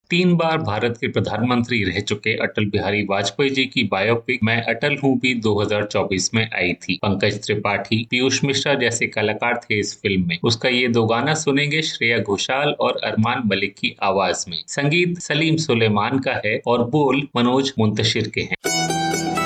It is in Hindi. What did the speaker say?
तीन बार भारत के प्रधानमंत्री रह चुके अटल बिहारी वाजपेयी जी की बायोपिक मैं अटल हूँ भी 2024 में आई थी। पंकज त्रिपाठी, पीयूष मिश्रा जैसे कलाकार थे इस फिल्म में। उसका ये दो गाना सुनेंगे श्रेया घोषाल और अरमान मलिक की आवाज में। संगीत सलीम सुलेमान का है और बोल मनोज मुंतशिर के हैं।